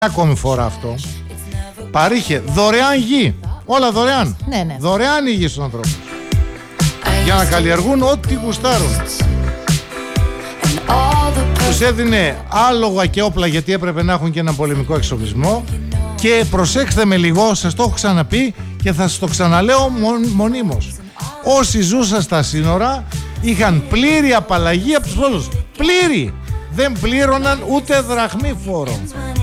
ακόμη φορά αυτό. Παρήχε δωρεάν γη. Όλα δωρεάν. Ναι. Δωρεάν η γη στους ανθρώπους. Για να καλλιεργούν ό,τι γουστάρουν. Τους έδινε άλογα και όπλα γιατί έπρεπε να έχουν και ένα πολεμικό εξοπλισμό. Και προσέξτε με λίγο, σας το έχω ξαναπεί και θα σας το ξαναλέω μονίμως. Όσοι ζούσαν στα σύνορα είχαν πλήρη απαλλαγή από τους φόρους. Πλήρη! Δεν πλήρωναν ούτε δραχμή φόρο.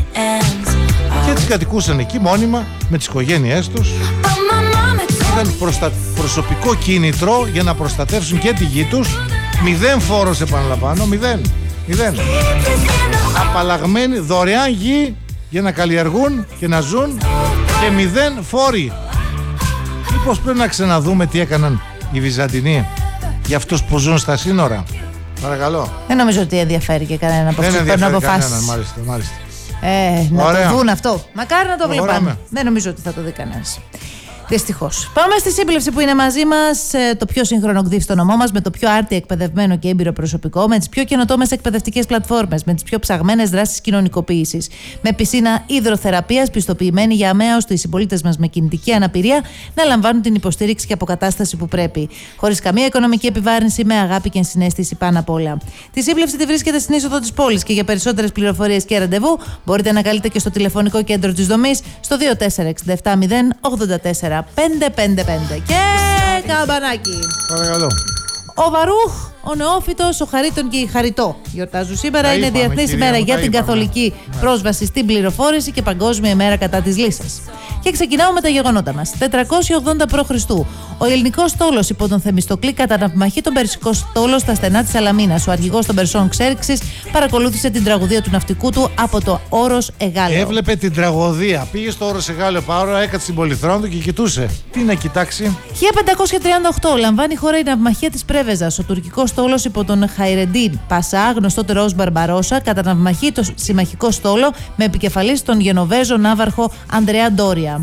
Και έτσι κατοικούσαν εκεί μόνιμα με τις οικογένειές τους. Είχαν προσωπικό κίνητρο για να προστατεύσουν και τη γη τους. 0 φόρος, επαναλαμβάνω, 0. Απαλλαγμένοι, δωρεάν γη για να καλλιεργούν και να ζουν και 0 φόροι. Μήπως πρέπει να ξαναδούμε τι έκαναν οι Βυζαντινοί για αυτούς που ζουν στα σύνορα? Παρακαλώ. Δεν νομίζω ότι ενδιαφέρει και κανένα από αυτούς που παίρνουν αποφάσεις. Μάλιστα. Να το δουν αυτό. Μακάρι να το βλέπαμε. Δεν νομίζω ότι θα το δει κανένας. Δυστυχώς. Πάμε στη σύμπλευση που είναι μαζί μας, το πιο σύγχρονο ΚΔΙΦ στο νομό μας, με το πιο άρτια εκπαιδευμένο και έμπειρο προσωπικό, με τις πιο καινοτόμες εκπαιδευτικές πλατφόρμες, με τις πιο ψαγμένες δράσεις κοινωνικοποίησης, με πισίνα υδροθεραπείας πιστοποιημένη για αμαία ώστε οι συμπολίτες μας με κινητική αναπηρία να λαμβάνουν την υποστήριξη και αποκατάσταση που πρέπει. Χωρίς καμία οικονομική επιβάρυνση, με αγάπη και συναίσθηση πάνω απ' όλα. Τη σύμπλευση τη βρίσκεται στην είσοδο της πόλης και για περισσότερες πληροφορίες και ραντεβού μπορείτε να καλείτε και στο τηλεφωνικό κέντρο της δομής στο 2467 084 555 και καμπανάκι. Παρακαλώ. Ο Βαρούχ, ο Νεόφυτος, ο Χαρίτων και η Χαριτό γιορτάζουν σήμερα. Είναι Διεθνής ημέρα για την καθολική πρόσβαση στην πληροφόρηση και Παγκόσμια ημέρα κατά της λύσας. Και ξεκινάω με τα γεγονότα μας. 480 π.Χ. Ο ελληνικός στόλος υπό τον Θεμιστοκλή κατά ναυμαχή τον περσικό στόλο στα στενά της Σαλαμίνας. Ο αρχηγός των Περσών Ξέρξης παρακολούθησε την τραγωδία του ναυτικού του από το Όρος Εγάλεο. Έβλεπε την τραγωδία. Πήγε στο Όρος Εγάλεο Πάωρα, έκατσε στην πολυθρόνα του και κοιτούσε. Τι να κοιτάξει. 1538 λαμβάνει η χώρα η ναυμαχία της Πρέβεζας. Ο τουρκικός στόλος υπό τον Χαϊρεντίν Πασά, γνωστότερο ως Μπαρμπαρόσα, καταναυμαχεί το συμμαχικό στόλο με επικεφαλής τον Γενοβέζο ναύαρχο Ανδρέα Ντόρια.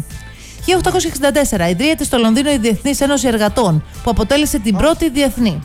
1864 ιδρύεται στο Λονδίνο η Διεθνής Ένωση Εργατών, που αποτέλεσε την πρώτη διεθνή.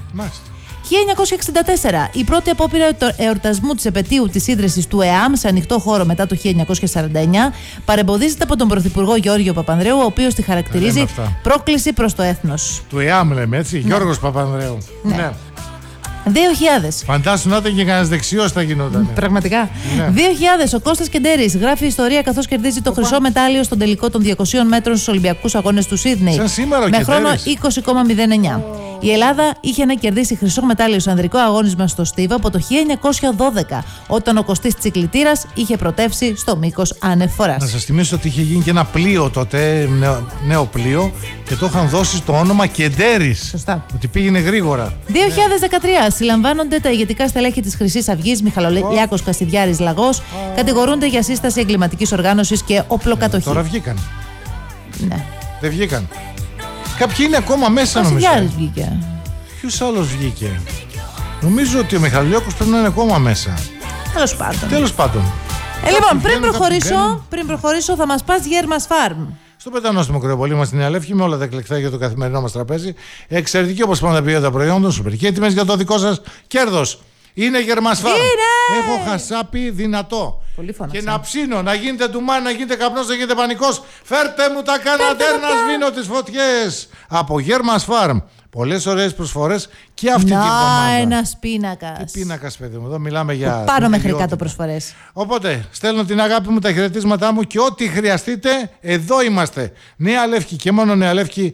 1964 η πρώτη απόπειρα εορτασμού της επετείου της ίδρυσης του ΕΑΜ σε ανοιχτό χώρο μετά το 1949 παρεμποδίζεται από τον Πρωθυπουργό Γιώργο Παπανδρέου, ο οποίος τη χαρακτηρίζει πρόκληση προς το έθνος. Του ΕΑΜ λέμε έτσι, ναι. Γιώργος Παπανδρέου. Ναι. 2000. Φαντάσου να ήταν και κανένας δεξιός θα γινόταν. Πραγματικά. Ναι. 2000. Ο Κώστας Κεντέρης γράφει ιστορία καθώς κερδίζει το χρυσό μετάλλιο στον τελικό των 200 μέτρων στους Ολυμπιακούς Αγώνες του Σίδνεϊ. Σαν σήμερα, με χρόνο 20,09. Η Ελλάδα είχε να κερδίσει χρυσό μετάλλιο στο ανδρικό αγώνισμα στο Στίβο από το 1912, όταν ο Κωστής Τσικλητήρας είχε πρωτεύσει στο μήκος άνευ φοράς. Να σας θυμίσω ότι είχε γίνει και ένα πλοίο τότε, νέο πλοίο, και το είχαν δώσει το όνομα Κεντέρης. Σωστά. Ότι πήγαινε γρήγορα. 2013 συλλαμβάνονται τα ηγετικά στελέχη της Χρυσής Αυγής, Μιχαλολιάκος Κασιδιάρης Λαγός, κατηγορούνται για σύσταση εγκληματικής οργάνωσης και οπλοκατοχή. Τώρα βγήκαν. Ναι. Δεν βγήκαν. Κάποιοι είναι ακόμα μέσα, νομίζω. Κασιδιάρης βγήκε. Ποιος άλλος βγήκε? Νομίζω ότι ο Μιχαλολιάκος πρέπει να είναι ακόμα μέσα. Τέλος πάντων. Λοιπόν, πριν προχωρήσω, θα μας πας Γέρμας Φάρμ. Στο πετανόστιμο κρεοπολί μας στην Νέα Λεύκη, με όλα τα εκλεκτά για το καθημερινό μας τραπέζι. Εξαιρετική όπως πάντα ποιότητα προϊόντων, σούπερ και έτοιμες για το δικό σας κέρδος. Είναι Γερμάς Φάρμ. Έχω χασάπι δυνατό. Και να ψήνω, να γίνεται ντουμάνι, να γίνεται καπνός, να γίνεται πανικός. Φέρτε μου τα καναντέρ να σβήνω τις φωτιές. Από Γερμάς Φάρμ. Πολλές ωραίες προσφορές και αυτή την εβδομάδα. Ένας πίνακας. Τι πίνακας, παιδί μου, εδώ μιλάμε για. Πάνω μέχρι κάτω προσφορές. Οπότε, στέλνω την αγάπη μου, τα χαιρετίσματά μου και ό,τι χρειαστείτε, εδώ είμαστε. Νέα Λεύκη και μόνο Νέα Λεύκη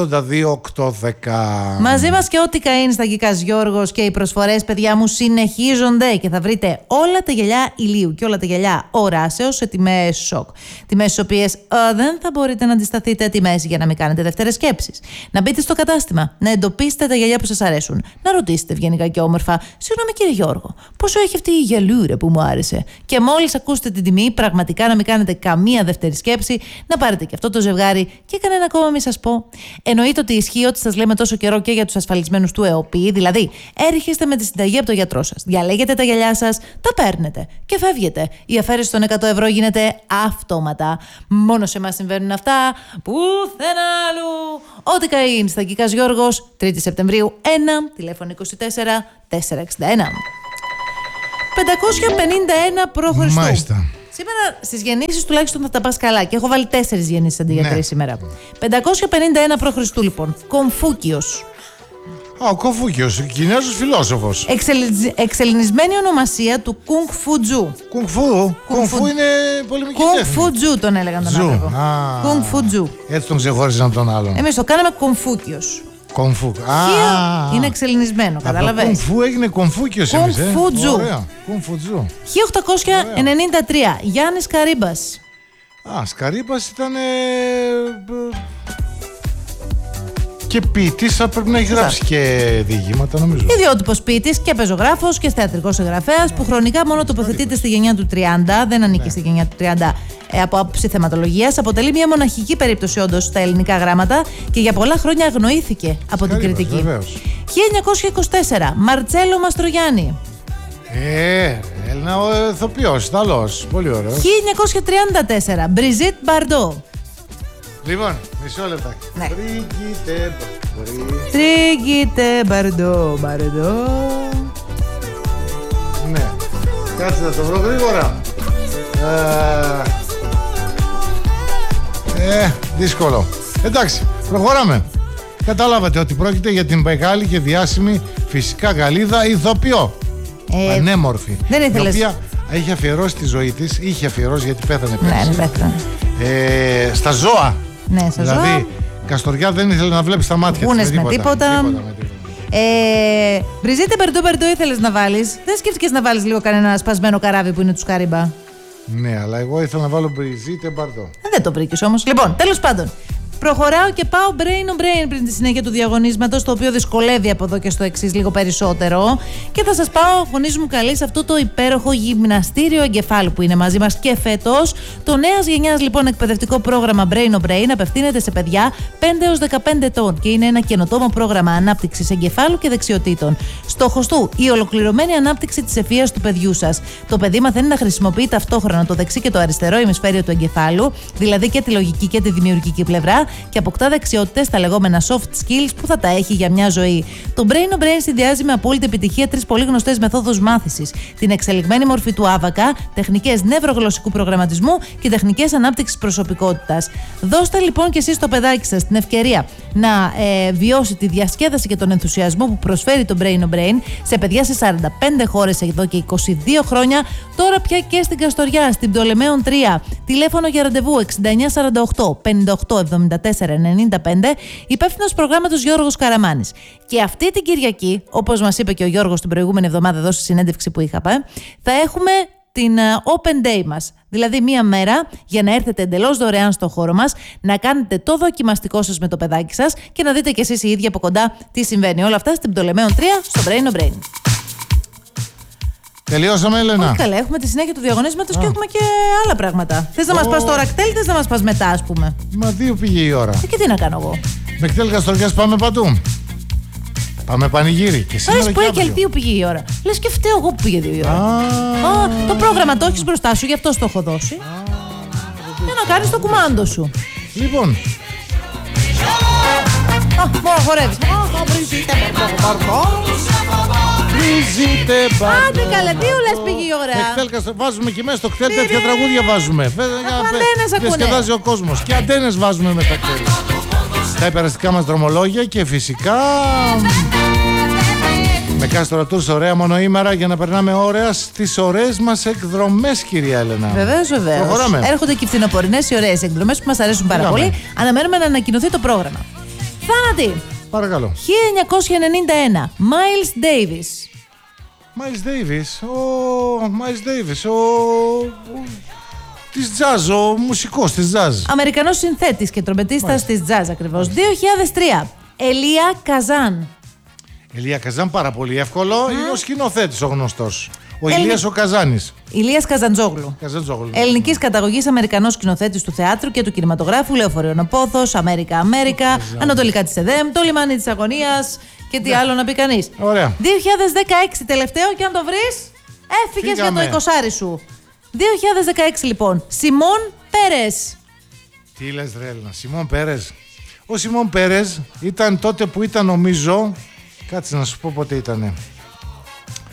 82810. Μαζί μας και ό,τι καΐν στα Γκικάς Γιώργος και οι προσφορές, παιδιά μου, συνεχίζονται και θα βρείτε όλα τα γυαλιά ηλίου και όλα τα γυαλιά οράσεως σε τιμές σοκ. Τιμές στις οποίες δεν θα μπορείτε να αντισταθείτε, τιμές για να μην κάνετε δεύτερες σκέψεις. Να μπείτε στο κατάστημα, να εντοπίσετε τα γυαλιά που σας αρέσουν, να ρωτήσετε ευγενικά και όμορφα: συγγνώμη κύριε Γιώργο, πόσο έχει αυτή η γυαλούρα που μου άρεσε? Και μόλις ακούσετε την τιμή, πραγματικά να μην κάνετε καμία δεύτερη σκέψη, να πάρετε και αυτό το ζευγάρι και κανένα ακόμα μη σας πω. Εννοείται ότι ισχύει ό,τι σας λέμε τόσο καιρό και για τους ασφαλισμένους του ΕΟΠΗ, δηλαδή έρχεστε με τη συνταγή από τον γιατρό σας, διαλέγετε τα γυαλιά σας, τα παίρνετε και φεύγετε. Η αφαίρεση των 100 ευρώ γίνεται αυτόματα. Μόνο σε εμάς συμβαίνουν αυτά, πουθενά αλλού. Ό,τι καΐν στα Γκικάς Γιώργος, 3η Σεπτεμβρίου 1, τηλέφωνο 24 461. 551 π.Χ. Μάλιστα. Σήμερα στις γεννήσεις τουλάχιστον θα τα πας καλά. Και έχω βάλει 4 γεννήσεις αντί για 3 σήμερα. 551 π.Χ. λοιπόν. Κομφούκιος. Ο Κομφούκιος, Κινέζος φιλόσοφος. Εξελληνισμένη ονομασία του Κουνγκ Φου Τζου. Κουνγκ Φου είναι πολεμική τέχνη. Κουνγκ Φου Τζου τον έλεγαν τον άνθρωπο. Κουνγκ Φου Τζου. Έτσι τον ξεχώριζαν τον άλλον. Εμείς το κάναμε Κομφούκιος. Κομφού. Είναι εξελληνισμένο, καταλαβαίνεις. Κομφού έγινε Κομφούκιος εμείς. Κουνγκ Φου Τζου. Ωραία. Κουνγκ Φου Τζου. 1893. Γιάννης Καρύμπας. Καρύμπας ήταν. Και ποιητής, θα πρέπει να έχει γράψει και διηγήματα, νομίζω. Ιδιότυπος ποιητής και πεζογράφος και θεατρικός συγγραφέας που χρονικά μόνο τοποθετείται στη γενιά του 30, δεν ανήκει στη γενιά του 30 από άποψη θεματολογίας. Αποτελεί μια μοναχική περίπτωση όντως στα ελληνικά γράμματα και για πολλά χρόνια αγνοήθηκε από την κριτική. Βεβαίως. 1924. Μαρτσέλο Μαστρογιάννη. Έλληνα ηθοποιός, Ιταλός. Πολύ ωραίο. 1934. Μπριζίτ Μπαρντό. Λοιπόν, μισό λεπτάκι. Ναι. Μπριγκίτε Μπαρντό. Ναι. Κάτσε να το βρω γρήγορα. Δύσκολο. Εντάξει, προχωράμε. Κατάλαβατε ότι πρόκειται για την μεγάλη και διάσημη φυσικά Γαλλίδα ηθοποιό. Πανέμορφη. Δεν ήθελες. Η οποία έχει αφιερώσει τη ζωή της, είχε αφιερώσει γιατί πέθανε πέρσι. Ναι, πέθανε. Στα ζώα. Ναι, στα δηλαδή, ζώα. Καστοριά δεν ήθελε να βλέπει τα μάτια Γούνες της. με τίποτα. Μπριζίτε Μπαρντό ήθελες να βάλεις. Δεν σκέφτηκες να βάλεις λίγο κανένα σπασμένο καράβι που είναι του Σκάριμπα? Ναι, αλλά εγώ ήθελα να βάλω Μπριζίτε Μπαρντό. Δεν το βρήκες όμως. Λοιπόν, τέλος πάντων. Προχωράω και πάω brain on brain πριν τη συνέχεια του διαγωνίσματος, το οποίο δυσκολεύει από εδώ και στο εξής λίγο περισσότερο. Και θα σας πάω, φωνής μου καλή, σε αυτό το υπέροχο γυμναστήριο εγκεφάλου που είναι μαζί μας και φέτος. Το νέας γενιάς λοιπόν εκπαιδευτικό πρόγραμμα Brain on Brain απευθύνεται σε παιδιά 5 έως 15 ετών και είναι ένα καινοτόμο πρόγραμμα ανάπτυξης εγκεφάλου και δεξιοτήτων. Στόχος του, η ολοκληρωμένη ανάπτυξη της ευφυΐας του παιδιού σας. Το παιδί μαθαίνει να χρησιμοποιεί ταυτόχρονα το δεξί και το αριστερό ημισφαίριο του εγκεφάλου, δηλαδή και τη λογική και τη δημιουργική πλευρά, και αποκτά δεξιότητες, τα λεγόμενα soft skills, που θα τα έχει για μια ζωή. Το Brain on Brain συνδυάζει με απόλυτη επιτυχία 3 πολύ γνωστές μεθόδους μάθησης: την εξελιγμένη μορφή του άβακα, τεχνικές νευρογλωσσικού προγραμματισμού και τεχνικές ανάπτυξης προσωπικότητας. Δώστε λοιπόν και εσείς στο παιδάκι σας την ευκαιρία να βιώσει τη διασκέδαση και τον ενθουσιασμό που προσφέρει το Brain on Brain σε παιδιά σε 45 χώρες εδώ και 22 χρόνια, τώρα πια και στην Καστοριά, στην Πτολεμαίων 3. Τηλέφωνο για ραντεβού 6948 58 74 95, υπεύθυνος προγράμματος Γιώργος Καραμάνης. Και αυτή την Κυριακή, όπως μας είπε και ο Γιώργος την προηγούμενη εβδομάδα εδώ στη συνέντευξη που είχαμε, θα έχουμε την Open Day μας. Δηλαδή μία μέρα για να έρθετε εντελώς δωρεάν στο χώρο μας, να κάνετε το δοκιμαστικό σας με το παιδάκι σας και να δείτε κι εσείς οι ίδιοι από κοντά τι συμβαίνει. Όλα αυτά στην Πτολεμαίων 3 στο Brain on Brain. Τελειώσαμε, Έλενα. Όχι καλά, έχουμε τη συνέχεια του διαγωνίσματος και έχουμε και άλλα πράγματα. Θες να μας πας τώρα κτέλ, θες να μας πας μετά, ας πούμε? Μα 2 πήγε η ώρα. Και τι να κάνω εγώ? Με κτέλ Καστοριάς πάμε παντού. Πάμε πανηγύρι. Και σήμερα που έχει 2 πήγε η ώρα. Λες και φταίω εγώ που πήγε 2 η ώρα. Το πρόγραμμα το έχεις μπροστά σου, γι' αυτό το έχω δώσει. Για να κάνεις το κουμάντο σου. Λοιπόν. Μόνο χορεύεις. Άντε καλέ, 2 λες πήγε η ώρα. Βάζουμε και μέσα στο κτέλ τέτοια τραγούδια βάζουμε. Αντένες ακούνε. Διασκεδάζει ο κόσμος. Και αντένες βάζουμε με τα κτέλ. Τα υπεραστικά μας δρομολόγια και φυσικά με Κάστορα Tours ωραία μονοήμερα για να περνάμε ωραία στις ωραίες μας εκδρομές, κυρία Έλενα. Βεβαίως. Προχωράμε. Έρχονται και οι φθινοπορεινές οι ωραίες εκδρομές που μας αρέσουν πάρα πολύ. Αναμένουμε να ανακοινωθεί το πρόγραμμα. Θάνατη. Παρακαλώ. 1991. Miles Davis. Της jazz, ο μουσικός της jazz. Αμερικανός συνθέτης και τρομπετίστας της jazz ακριβώς. 2003. Ελία Καζάν. Ελία Καζάν, πάρα πολύ εύκολο. Είναι ο σκηνοθέτης ο γνωστός. Ο Ηλίας ο Καζάνης. Ηλίας Καζαντζόγλου. Ελληνικής καταγωγής Αμερικανός σκηνοθέτης του θεάτρου και του κινηματογράφου. Λεωφορείων Πόθος, Αμέρικα, Ανατολικά της ΕΔΕΜ, το λιμάνι της Αγωνίας και τι άλλο να πει κανείς. Ωραία. 2016 τελευταίο, και αν το βρεις, έφυγες για το 20 σου. 2016 λοιπόν. Σιμών Πέρες. Τι λες ρε Έλληνα, Σιμών Πέρες. Ο Σιμών Πέρες ήταν τότε που ήταν, νομίζω, κάτσε να σου πω πότε ήτανε.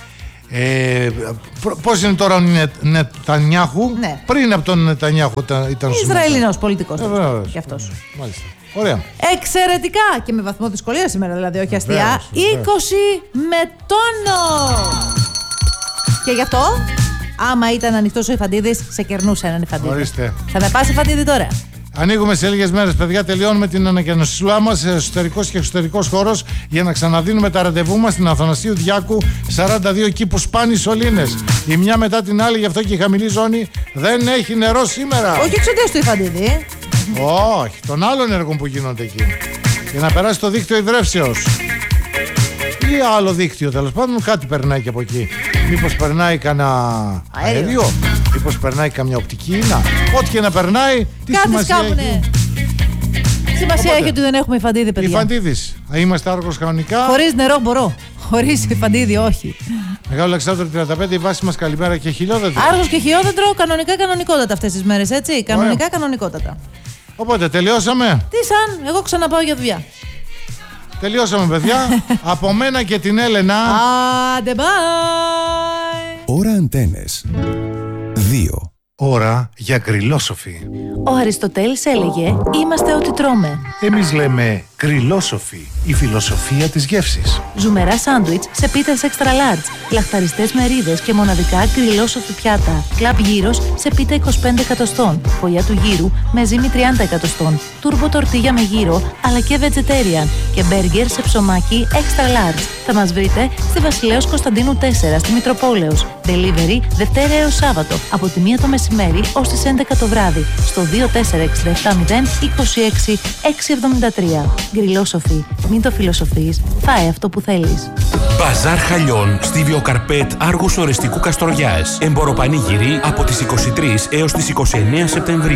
Πώς είναι τώρα ο Νετανιάχου? Ναι. Πριν από τον Νετανιάχου ήταν Ισραηλινός πολιτικός. Και αυτός. Μάλιστα. Ωραία. Εξαιρετικά και με βαθμό δυσκολία σήμερα, δηλαδή, όχι αστεία. 20 με τόνο! Και γι' αυτό, άμα ήταν ανοιχτός ο Ιφαντίδης, σε κερνούσε έναν Ιφαντίδη. Ορίστε. Θα με πας Ιφαντίδη τώρα. Ανοίγουμε σε λίγες μέρες, παιδιά. Τελειώνουμε την ανακαινοσύλλογά μας σε εσωτερικός και εξωτερικός χώρος για να ξαναδίνουμε τα ραντεβού μας στην Αθανασίου Διάκου 42 κήπους πάνης σωλήνες. Η μια μετά την άλλη, γι' αυτό και η χαμηλή ζώνη δεν έχει νερό σήμερα. Όχι εξαιτίας του Ιφαντίδη. Όχι, των άλλων έργων που γίνονται εκεί. Για να περάσει το δίκτυο υδρεύσεως. Ή άλλο δίκτυο, τέλος πάντων, κάτι περνάει και από εκεί. Μήπως περνάει κανένα αέριο, μήπως περνάει καμιά οπτική ίνα. Ό,τι και να περνάει, τι κάτι σημασία έχει? Σημασία έχει ότι δεν έχουμε Ιφαντίδη, παιδιά. Ιφαντίδης. Είμαστε Άργος κανονικά. Χωρίς νερό μπορώ. Χωρίς Ιφαντίδη, όχι. Μεγάλο Αλεξάνδρο 35, η βάση μας καλημέρα και χιλιόδεντρο. Άργος και χιλιόδεντρο, κανονικότατα αυτές τις μέρες, έτσι. Κανονικότατα. Οπότε τελειώσαμε. Τι σαν, εγώ ξαναπάω για δουλειά. Τελειώσαμε, παιδιά. Από μένα και την Έλενα. Άντε, bye. Ώρα Αντένες 2. Ώρα για γκριλόσοφοι. Ο Αριστοτέλης έλεγε «Είμαστε ό,τι τρώμε». Εμείς λέμε γκριλόσοφοι, η φιλοσοφία της γεύσης. Ζουμερά σάντουιτς σε πίτες extra large, λαχταριστές μερίδες και μοναδικά γκριλόσοφοι πιάτα. Κλαμπ γύρος σε πίτα 25 εκατοστών, φωλιά του γύρου με ζύμη 30 εκατοστών, τούρμπο τορτίγια με γύρο αλλά και vegetarian και μπέργκερ σε ψωμάκι extra large. Θα μας βρείτε στη Βασιλέως Κωνσταντίνου 4 στη Μητροπόλεως. Delivery Δευτέρα έως Σάββατο από τη 1 το μεσημέρι ως τις 11 το βράδυ στο 2467026 673. Γκριλόσοφοι, μην το φιλοσοφείς, φάε αυτό που θέλεις. Μπαζάρ Χαλιών, Στίβιο Καρπέτ, Άργους Ορεστικού Καστοριάς. Εμποροπανήγυρη από τις 23 έως τις 29 Σεπτεμβρίου.